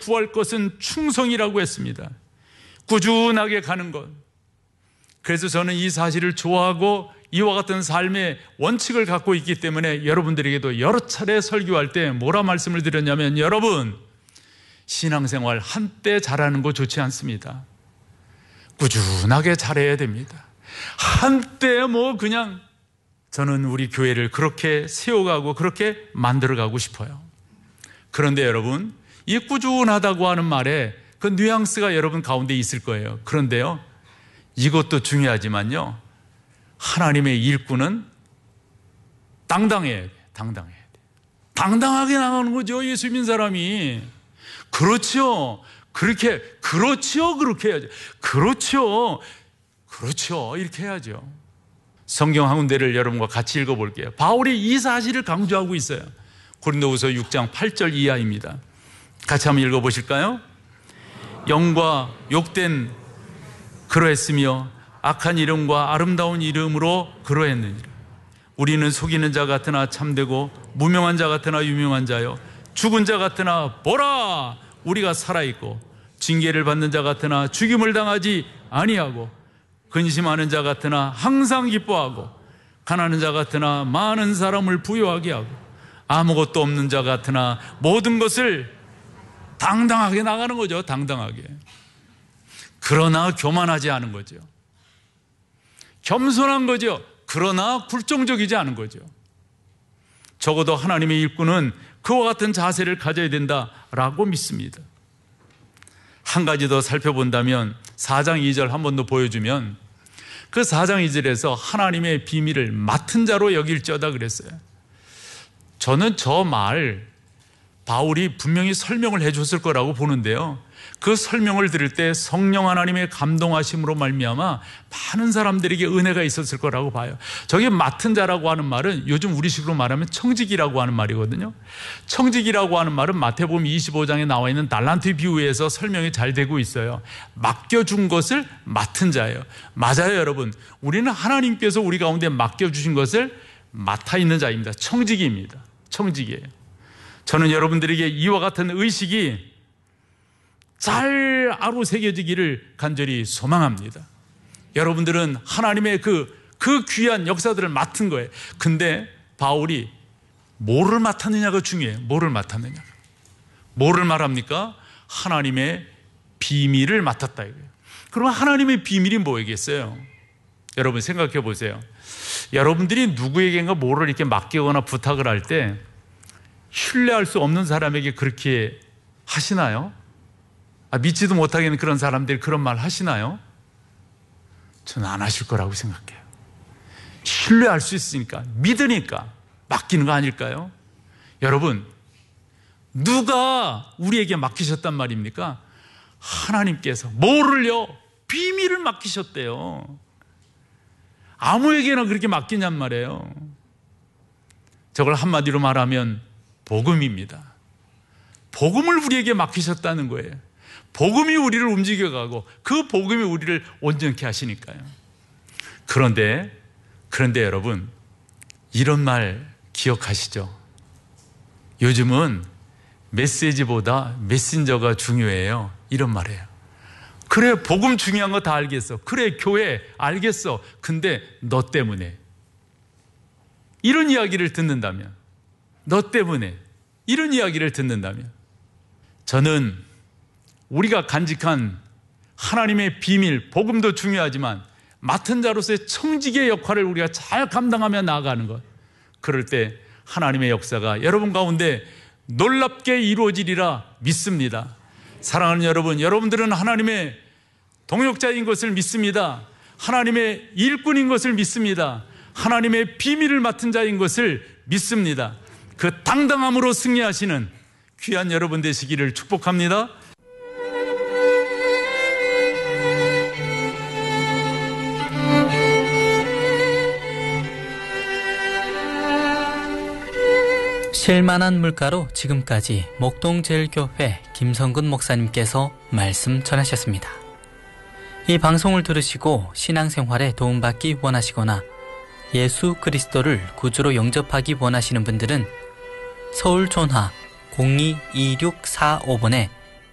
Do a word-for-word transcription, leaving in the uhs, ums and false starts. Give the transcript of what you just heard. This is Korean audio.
구할 것은 충성이라고 했습니다. 꾸준하게 가는 것. 그래서 저는 이 사실을 좋아하고 이와 같은 삶의 원칙을 갖고 있기 때문에 여러분들에게도 여러 차례 설교할 때 뭐라 말씀을 드렸냐면, 여러분, 신앙생활 한때 잘하는 거 좋지 않습니다. 꾸준하게 잘해야 됩니다. 한때 뭐 그냥 저는 우리 교회를 그렇게 세워가고 그렇게 만들어가고 싶어요. 그런데 여러분, 이 꾸준하다고 하는 말에 그 뉘앙스가 여러분 가운데 있을 거예요. 그런데요, 이것도 중요하지만요, 하나님의 일꾼은 당당해야 돼. 당당해야 돼. 당당하게 나가는 거죠, 예수 믿는 사람이. 그렇죠. 그렇게, 그렇죠. 그렇게 해야죠. 그렇죠. 그렇죠. 이렇게 해야죠. 성경 한 군데를 여러분과 같이 읽어볼게요. 바울이 이 사실을 강조하고 있어요. 고린도후서 육 장 팔 절 이하입니다. 같이 한번 읽어보실까요? 영과 욕된 그러했으며 악한 이름과 아름다운 이름으로 그러했느니라. 우리는 속이는 자 같으나 참되고 무명한 자 같으나 유명한 자요, 죽은 자 같으나 보라 우리가 살아있고, 징계를 받는 자 같으나 죽임을 당하지 아니하고, 근심하는 자 같으나 항상 기뻐하고, 가난한 자 같으나 많은 사람을 부유하게 하고, 아무것도 없는 자 같으나 모든 것을 당당하게 나가는 거죠. 당당하게. 그러나 교만하지 않은 거죠. 겸손한 거죠. 그러나 굴종적이지 않은 거죠. 적어도 하나님의 일꾼은 그와 같은 자세를 가져야 된다라고 믿습니다. 한 가지 더 살펴본다면 사 장 이 절 한 번 더 보여주면, 그 사 장 이 절에서 하나님의 비밀을 맡은 자로 여길지어다 그랬어요. 저는 저 말 바울이 분명히 설명을 해줬을 거라고 보는데요, 그 설명을 들을 때 성령 하나님의 감동하심으로 말미암아 많은 사람들에게 은혜가 있었을 거라고 봐요. 저게 맡은 자라고 하는 말은 요즘 우리식으로 말하면 청직이라고 하는 말이거든요. 청직이라고 하는 말은 마태복음 이십오 장에 나와 있는 달란트 비유에서 설명이 잘 되고 있어요. 맡겨준 것을 맡은 자예요. 맞아요, 여러분. 우리는 하나님께서 우리 가운데 맡겨주신 것을 맡아 있는 자입니다. 청직입니다. 청직이에요. 저는 여러분들에게 이와 같은 의식이 잘 아로새겨지기를 간절히 소망합니다. 여러분들은 하나님의 그, 그 귀한 역사들을 맡은 거예요. 근데 바울이 뭐를 맡았느냐가 중요해요. 뭐를 맡았느냐. 뭐를 말합니까? 하나님의 비밀을 맡았다 이거예요. 그럼 하나님의 비밀이 뭐겠어요? 여러분 생각해 보세요. 여러분들이 누구에게인가 뭐를 이렇게 맡기거나 부탁을 할 때 신뢰할 수 없는 사람에게 그렇게 하시나요? 아, 믿지도 못하겠는 그런 사람들이 그런 말 하시나요? 저는 안 하실 거라고 생각해요. 신뢰할 수 있으니까, 믿으니까 맡기는 거 아닐까요? 여러분, 누가 우리에게 맡기셨단 말입니까? 하나님께서 뭐를요? 비밀을 맡기셨대요. 아무에게나 그렇게 맡기냔 말이에요. 저걸 한마디로 말하면 복음입니다. 복음을 우리에게 맡기셨다는 거예요. 복음이 우리를 움직여가고 그 복음이 우리를 온전케 하시니까요. 그런데 그런데 여러분, 이런 말 기억하시죠? 요즘은 메시지보다 메신저가 중요해요. 이런 말이에요. 그래, 복음 중요한 거 다 알겠어. 그래, 교회 알겠어. 근데 너 때문에, 이런 이야기를 듣는다면, 너 때문에 이런 이야기를 듣는다면, 저는 우리가 간직한 하나님의 비밀, 복음도 중요하지만 맡은 자로서의 청직의 역할을 우리가 잘 감당하며 나아가는 것, 그럴 때 하나님의 역사가 여러분 가운데 놀랍게 이루어지리라 믿습니다. 사랑하는 여러분, 여러분들은 하나님의 동역자인 것을 믿습니다. 하나님의 일꾼인 것을 믿습니다. 하나님의 비밀을 맡은 자인 것을 믿습니다. 그 당당함으로 승리하시는 귀한 여러분 되시기를 축복합니다. 쉴만한 물가로 지금까지 목동제일교회 김성근 목사님께서 말씀 전하셨습니다. 이 방송을 들으시고 신앙생활에 도움받기 원하시거나 예수 그리스도를 구주로 영접하기 원하시는 분들은 서울 전화 공이 이육 사오 번에